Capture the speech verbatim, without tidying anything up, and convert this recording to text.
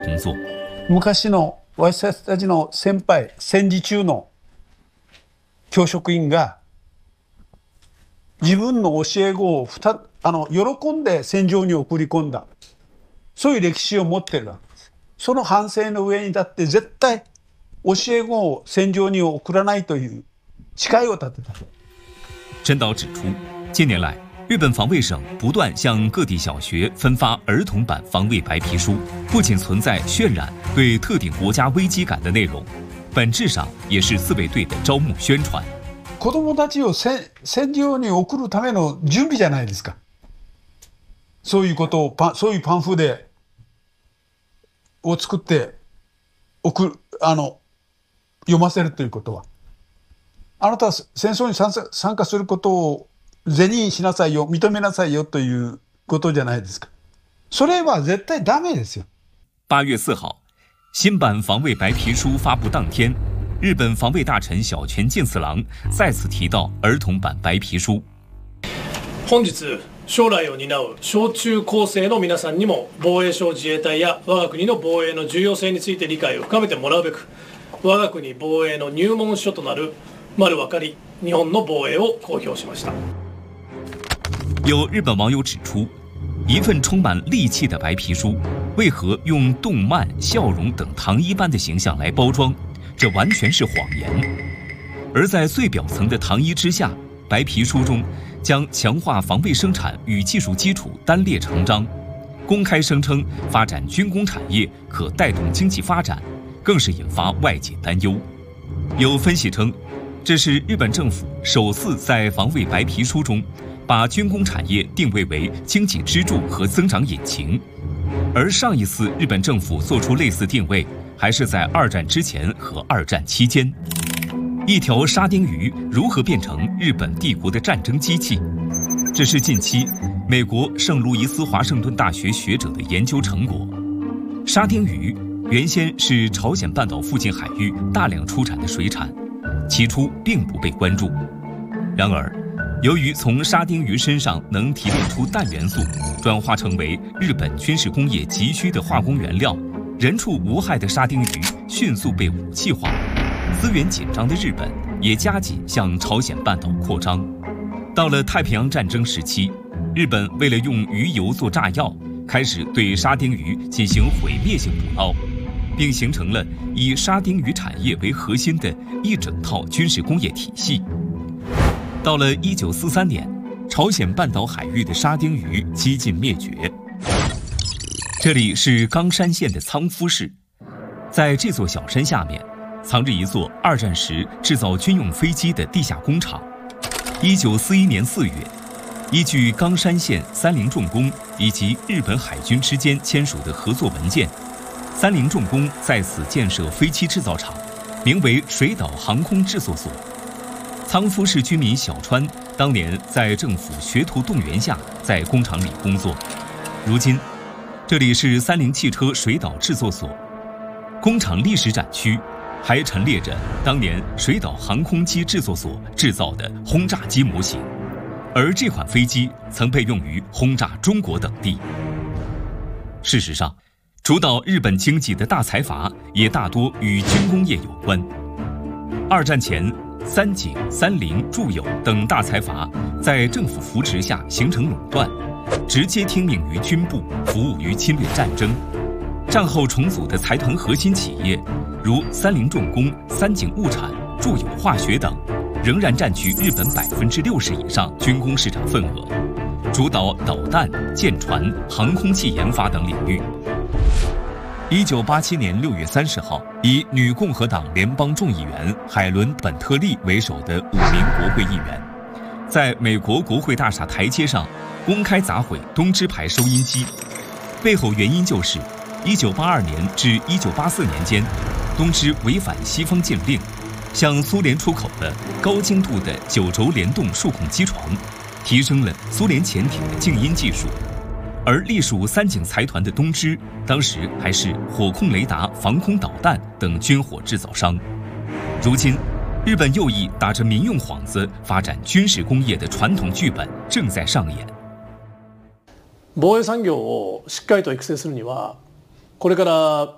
工作。 昔の私たちの先輩、戦時中の教職員が自分の教え子をふたあの喜んで戦場に送り込んだ、そういう歴史を持ってるわけです。その反省の上に立って絶対教え子を戦場に送らないという誓いを立てた。 陈导指出，近年来日本防卫省不断向各地小学分发儿童版防卫白皮书，不仅存在渲染对特定国家危機感的内容，本質上也是自衛隊的招募宣傳。 子供たちを戦場に送るための準備じゃないですか。そういうことをパそういうパンフでを作って送るあの読ませるということは、あなたは戦争に参加参加することを是認しなさいよ、認めなさいよということじゃないですか。それは絶対ダメですよ。 八月四号，新版防卫白皮书发布当天，日本防卫大臣小泉进次郎再次提到儿童版白皮书。 本日将来を担う小中高生の皆さんにも防衛省自衛隊や我が国の防衛の重要性について理解を深めてもらうべく、我が国防衛の入門書となる丸分かり日本の防衛を公表しました。 有日本网友指出，一份充满戾气的白皮书，为何用动漫、笑容等糖衣般的形象来包装？这完全是谎言。而在最表层的糖衣之下，白皮书中将强化防卫生产与技术基础单列成章，公开声称发展军工产业可带动经济发展，更是引发外界担忧。有分析称，这是日本政府首次在防卫白皮书中把军工产业定位为经济支柱和增长引擎，而上一次日本政府做出类似定位，还是在二战之前和二战期间。一条沙丁鱼如何变成日本帝国的战争机器？这是近期美国圣路易斯华盛顿大学学者的研究成果。沙丁鱼原先是朝鲜半岛附近海域大量出产的水产，起初并不被关注。然而，由于从沙丁鱼身上能提炼出氮元素，转化成为日本军事工业急需的化工原料，人畜无害的沙丁鱼迅速被武器化。资源紧张的日本也加紧向朝鲜半岛扩张。到了太平洋战争时期，日本为了用鱼油做炸药，开始对沙丁鱼进行毁灭性捕捞，并形成了以沙丁鱼产业为核心的一整套军事工业体系。到了一九四三年，朝鲜半岛海域的沙丁鱼几近灭绝。这里是冈山县的仓敷市，在这座小山下面，藏着一座二战时制造军用飞机的地下工厂。一九四一年四月，依据冈山县三菱重工以及日本海军之间签署的合作文件，三菱重工在此建设飞机制造厂，名为水岛航空制作所。仓敷市居民小川当年在政府学徒动员下在工厂里工作。如今，这里是三菱汽车水岛制作所，工厂历史展区还陈列着当年水岛航空机制作所制造的轰炸机模型，而这款飞机曾被用于轰炸中国等地。事实上，主导日本经济的大财阀也大多与军工业有关。二战前，三井、三菱、住友等大财阀在政府扶持下形成垄断，直接听命于军部，服务于侵略战争。战后重组的财团核心企业，如三菱重工、三井物产、住友化学等，仍然占据日本百分之六十以上军工市场份额，主导导弹、舰船、航空器研发等领域。一九八七年六月三十号，以女共和党联邦众议员海伦·本特利为首的五名国会议员，在美国国会大厦台阶上公开砸毁东芝牌收音机。背后原因就是一九八二年至一九八四年间，东芝违反西方禁令，向苏联出口了高精度的九轴联动数控机床，提升了苏联潜艇的静音技术。而隶属三井财团的东芝，当时还是火控雷达、防空导弹等军火制造商。如今，日本右翼打着民用幌子发展军事工业的传统剧本正在上演。 防衛産業をしっかりと育成するには、これから